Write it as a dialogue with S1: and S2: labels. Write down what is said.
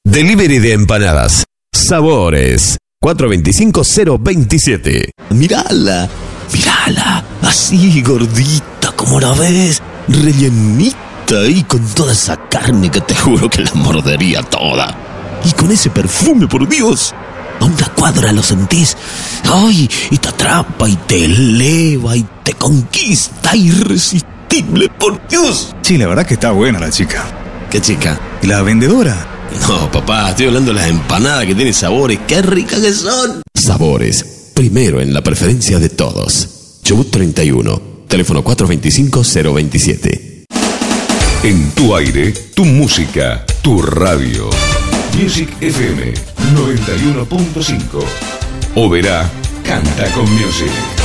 S1: Delivery de empanadas. Sabores. 425-027.
S2: Mírala, así gordita como la ves, rellenita y con toda esa carne que te juro que la mordería toda. Y con ese perfume, por Dios, a una cuadra lo sentís. Ay, y te atrapa y te eleva y te conquista, irresistible, por Dios.
S3: Sí, la verdad que está buena la chica.
S2: ¿Qué chica?
S3: ¿Y la vendedora?
S2: No, papá, estoy hablando de las empanadas que tienen sabores. ¡Qué ricas que son!
S1: Sabores. Primero en la preferencia de todos. Chubut 31. Teléfono 425-027.
S4: En tu aire, tu música, tu radio. Music FM 91.5. Oberá canta con Music.